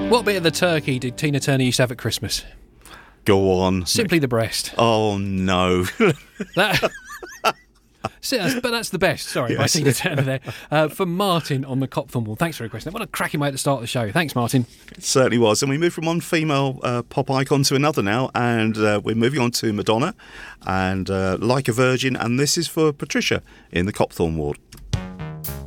What bit of the turkey did Tina Turner used to have at Christmas? Go on. Simply the breast. Oh, no. That... But that's the best. Sorry, by Tina Turner there. For Martin on the Copthorne Wall. Thanks for requesting that. What a cracking way at the start of the show. Thanks, Martin. It certainly was. And we move from one female pop icon to another now. And we're moving on to Madonna and Like a Virgin. And this is for Patricia in the Copthorne Ward.